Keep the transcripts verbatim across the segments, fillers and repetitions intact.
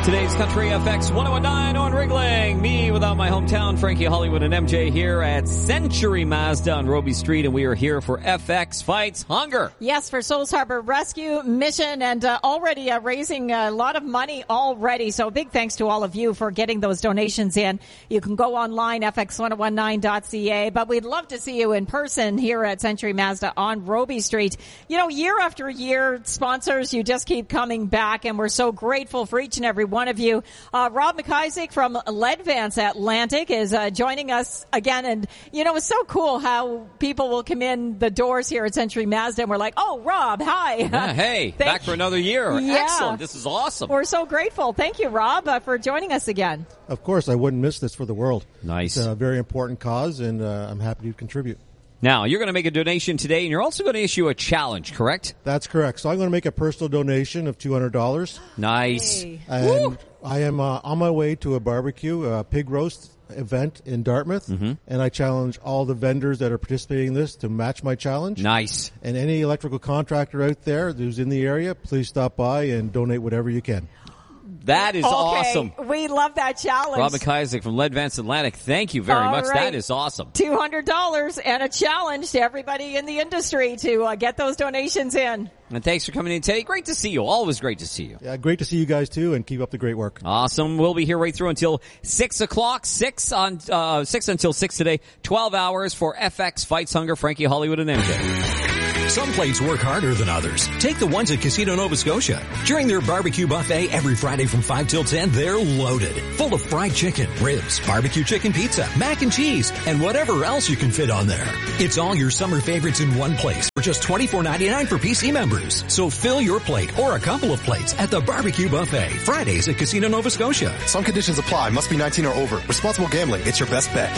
Today's Country F X one oh one point nine on Ringling. Me without my hometown, Frankie Hollywood and M J here at Century Mazda on Robie Street, and we are here for F X Fights Hunger. Yes, for Souls Harbor Rescue Mission, and uh, already uh, raising a lot of money already. So big thanks to all of you for getting those donations in. You can go online, f x one oh one nine dot c a, but we'd love to see you in person here at Century Mazda on Robie Street. You know, year after year, sponsors, you just keep coming back, and we're so grateful for each and every one of you. Uh, Rob McIsaac from Leadvance Atlantic is uh, joining us again. And, you know, it's so cool how people will come in the doors here at Century Mazda and we're like, oh, Rob, hi. Yeah, hey, back for another year. Yeah. Excellent. This is awesome. We're so grateful. Thank you, Rob, uh, for joining us again. Of course, I wouldn't miss this for the world. Nice. It's a very important cause, and uh, I'm happy to contribute. Now, you're going to make a donation today, and you're also going to issue a challenge, correct? That's correct. So I'm going to make a personal donation of two hundred dollars. Nice. Hey. And Woo! I am uh, on my way to a barbecue, a pig roast event in Dartmouth, mm-hmm. and I challenge all the vendors that are participating in this to match my challenge. Nice. And any electrical contractor out there who's in the area, please stop by and donate whatever you can. That is okay. awesome. We love that challenge. Rob McIsaac from Leadvance Atlantic, thank you very All much. right. That is awesome. two hundred dollars and a challenge to everybody in the industry to uh, get those donations in. And thanks for coming in today. Great to see you. Always great to see you. Yeah, great to see you guys too, and keep up the great work. Awesome. We'll be here right through until six o'clock. Six on uh, six until six today. Twelve hours for F X Fights Hunger. Frankie Hollywood and M J. Some plates work harder than others. Take the ones at Casino Nova Scotia. During their barbecue buffet every Friday from five till ten, they're loaded. Full of fried chicken, ribs, barbecue chicken pizza, mac and cheese, and whatever else you can fit on there. It's all your summer favorites in one place for just twenty-four ninety-nine for P C members. So fill your plate or a couple of plates at the barbecue buffet. Fridays at Casino Nova Scotia. Some conditions apply. Must be nineteen or over. Responsible gambling. It's your best bet.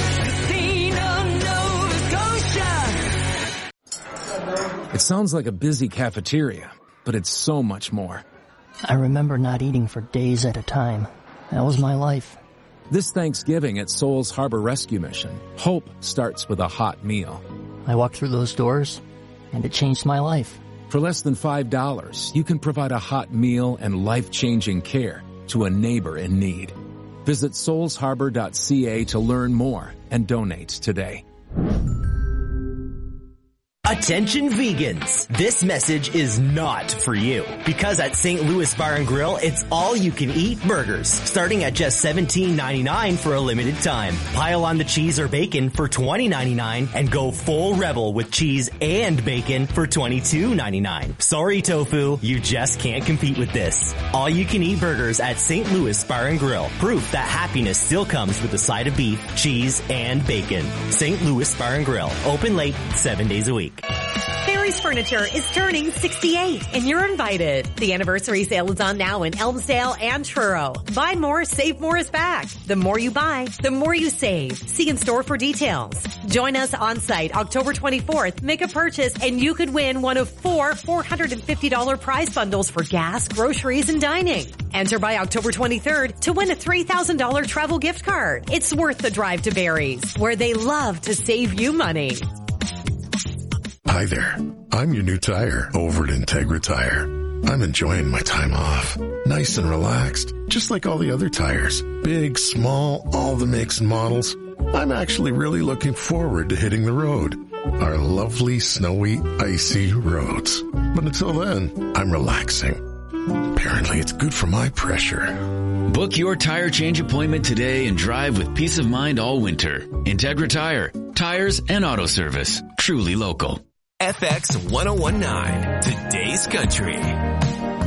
Casino Nova Scotia. It sounds like a busy cafeteria, but it's so much more. I remember not eating for days at a time. That was my life. This Thanksgiving at Souls Harbor Rescue Mission, hope starts with a hot meal. I walked through those doors, and it changed my life. For less than five dollars, you can provide a hot meal and life-changing care to a neighbor in need. Visit souls harbor dot c a to learn more and donate today. Attention vegans, this message is not for you. Because at Saint Louis Bar and Grill, it's all you can eat burgers, starting at just seventeen ninety-nine for a limited time. Pile on the cheese or bacon for twenty ninety-nine and go full rebel with cheese and bacon for twenty-two ninety-nine. Sorry tofu, you just can't compete with this. All you can eat burgers at Saint Louis Bar and Grill. Proof that happiness still comes with a side of beef, cheese, and bacon. Saint Louis Bar and Grill, open late, seven days a week. Barry's Furniture is turning sixty-eight, and you're invited. The anniversary sale is on now in Elmsdale and Truro. Buy more, save more is back. The more you buy, the more you save. See in store for details. Join us on site October twenty-fourth. Make a purchase, and you could win one of four four hundred fifty dollars prize bundles for gas, groceries, and dining. Enter by October twenty-third to win a three thousand dollars travel gift card. It's worth the drive to Barry's, where they love to save you money. Hi there. I'm your new tire over at Integra Tire. I'm enjoying my time off. Nice and relaxed, just like all the other tires. Big, small, all the makes and models. I'm actually really looking forward to hitting the road. Our lovely, snowy, icy roads. But until then, I'm relaxing. Apparently it's good for my pressure. Book your tire change appointment today and drive with peace of mind all winter. Integra Tire. Tires and auto service. Truly local. F X one oh one nine, today's country.